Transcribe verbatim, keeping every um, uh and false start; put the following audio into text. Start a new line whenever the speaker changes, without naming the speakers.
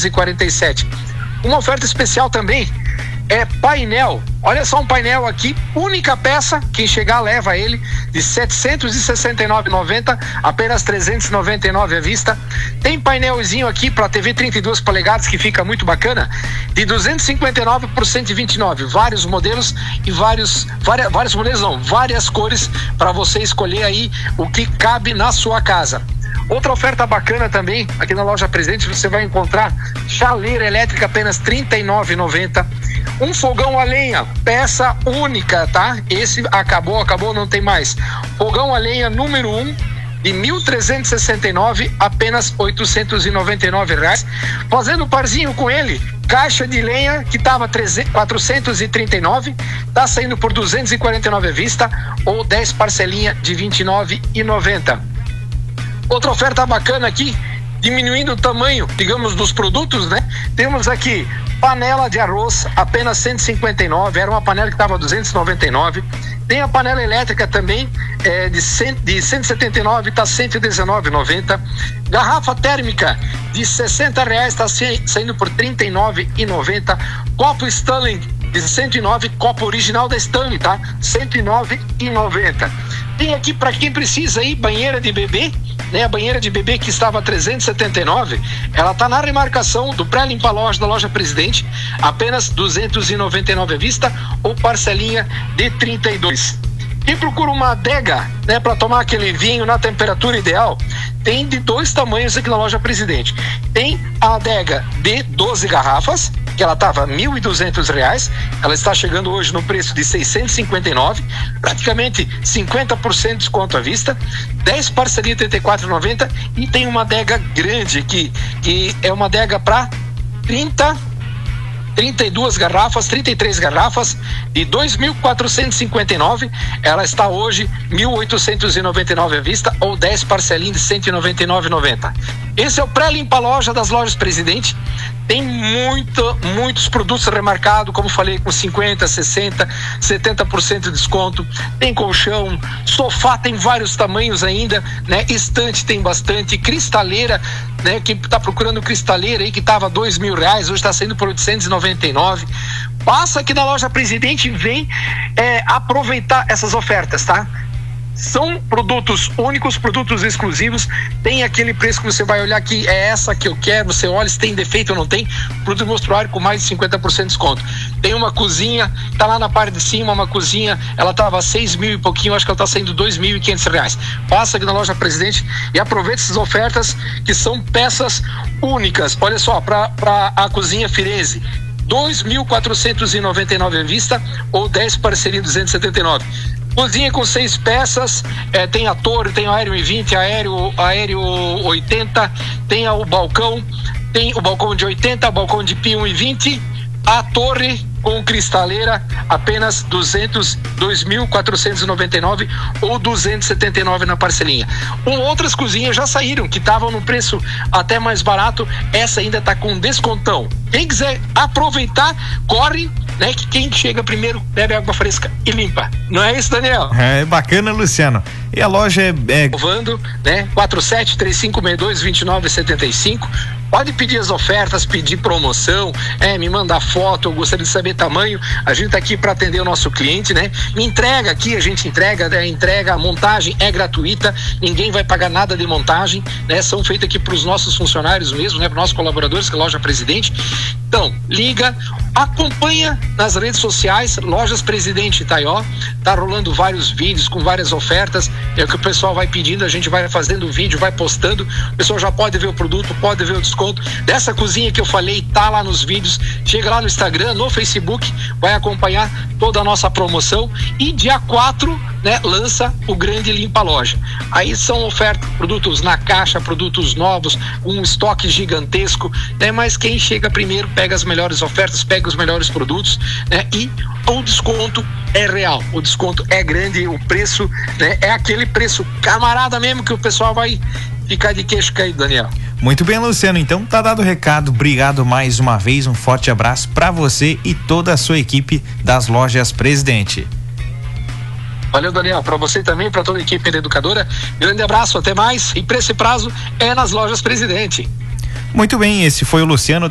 quatrocentos e quarenta e sete. Uma oferta especial também é painel. Olha só um painel aqui, única peça, quem chegar leva ele, de setecentos e sessenta e nove reais e noventa centavos, apenas trezentos e noventa e nove reais à vista. Tem painelzinho aqui para T V trinta e duas polegadas que fica muito bacana, de duzentos e cinquenta e nove por cento e vinte e nove, vários modelos e vários, várias, vários modelos não, várias cores para você escolher aí o que cabe na sua casa. Outra oferta bacana também, aqui na loja Presidente, você vai encontrar chaleira elétrica apenas trinta e nove reais e noventa centavos. Um fogão a lenha, peça única, tá? Esse acabou, acabou, não tem mais. Fogão a lenha número um, de mil trezentos e sessenta e nove reais, apenas oitocentos e noventa e nove reais. Fazendo parzinho com ele, caixa de lenha que estava quatrocentos e trinta e nove reais, tá saindo por duzentos e quarenta e nove reais à vista, ou dez parcelinha de vinte e nove reais e noventa centavos. Outra oferta bacana aqui, diminuindo o tamanho, digamos, dos produtos, né? Temos aqui panela de arroz, apenas cento e cinquenta e nove, era uma panela que estava duzentos e noventa e nove. Tem a panela elétrica também, é, de, cem, de cento e setenta e nove, está cento e dezenove reais e noventa. Garrafa térmica de sessenta reais, está saindo por trinta e nove reais e noventa. Copo Stanley de cento e nove, copo original da Stanley, tá? cento e nove reais e noventa. Tem aqui para quem precisa aí, banheira de bebê, né? A banheira de bebê que estava trezentos e setenta e nove, ela está na remarcação do pré-limpa loja da loja Presidente, apenas duzentos e noventa e nove à vista, ou parcelinha de trinta e dois. Quem procura uma adega, né, para tomar aquele vinho na temperatura ideal, tem de dois tamanhos aqui na loja Presidente. Tem a adega de doze garrafas, que ela estava mil e duzentos reais, ela está chegando hoje no preço de seiscentos e cinquenta e nove, praticamente cinquenta por cento de desconto à vista, dez parcelinhas de trinta e quatro reais e noventa, e tem uma adega grande aqui, que é uma adega para trinta, trinta e duas garrafas, trinta e três garrafas de dois mil quatrocentos e cinquenta e nove, ela está hoje mil oitocentos e noventa e nove à vista, ou dez parcelinhas de cento e noventa e nove reais e noventa. Esse é o pré-limpa loja das lojas Presidente. Tem muito, muitos produtos remarcados, como falei, com cinquenta, sessenta, setenta por cento de desconto. Tem colchão, sofá tem vários tamanhos ainda, né? Estante tem bastante, cristaleira, né? Quem está procurando cristaleira aí, que estava dois mil reais, hoje está saindo por oitocentos e noventa e nove. Passa aqui na loja Presidente e vem é, aproveitar essas ofertas, tá? São produtos únicos, produtos exclusivos. Tem aquele preço que você vai olhar que é essa que eu quero, você olha se tem defeito ou não tem. Produto mostruário com mais de cinquenta por cento de desconto. Tem uma cozinha, tá lá na parte de cima, uma cozinha, ela tava seis mil e pouquinho, acho que ela tá saindo dois mil e quinhentos reais. Passa aqui na loja Presidente e aproveita essas ofertas que são peças únicas. Olha só, para a cozinha Firese, dois mil quatrocentos e noventa e nove à vista, ou dez parcelinhas duzentos e setenta e nove. Cozinha com seis peças, é, tem a torre, tem o aéreo vinte, aéreo, aéreo oitenta, tem o balcão, tem o balcão de oitenta, balcão de pia um e vinte, a torre com cristaleira apenas duzentos, dois mil quatrocentos e noventa e nove ou duzentos e setenta e nove na parcelinha. Um, outras cozinhas já saíram que estavam no preço até mais barato, essa ainda está com descontão. Quem quiser aproveitar, corre, né? Que quem chega primeiro bebe água fresca e limpa. Não é isso, Daniel?
É bacana, Luciano. E a loja é, é...
Provando, né? quatro sete três cinco seis dois dois nove sete cinco. Pode pedir as ofertas, pedir promoção, é, me mandar foto, eu gostaria de saber tamanho. A gente tá aqui para atender o nosso cliente, né? Me entrega aqui, a gente entrega, né? Entrega, a montagem é gratuita, ninguém vai pagar nada de montagem, né? São feitas aqui para os nossos funcionários mesmo, né? Para nossos colaboradores, que é a loja Presidente. Então, liga, acompanha nas redes sociais, Lojas Presidente Itaió, tá rolando vários vídeos com várias ofertas, é o que o pessoal vai pedindo, a gente vai fazendo o vídeo, vai postando, o pessoal já pode ver o produto, pode ver o desconto dessa cozinha que eu falei, tá lá nos vídeos, chega lá no Instagram, no Facebook, vai acompanhar toda a nossa promoção e dia quatro, né, lança o grande limpa loja. Aí são ofertas, produtos na caixa, produtos novos, um estoque gigantesco, né, mas quem chega primeiro pega as melhores ofertas, pega os melhores produtos, né, e o desconto é real, o desconto é grande, o preço, né, é aquele preço camarada mesmo que o pessoal vai ficar de queixo caído, Daniel.
Muito bem, Luciano, então tá dado o recado, obrigado mais uma vez, um forte abraço para você e toda a sua equipe das Lojas Presidente.
Valeu, Daniel, para você também, para toda a equipe da Educadora, grande abraço, até mais, e preço e prazo é nas Lojas Presidente.
Muito bem, esse foi o Luciano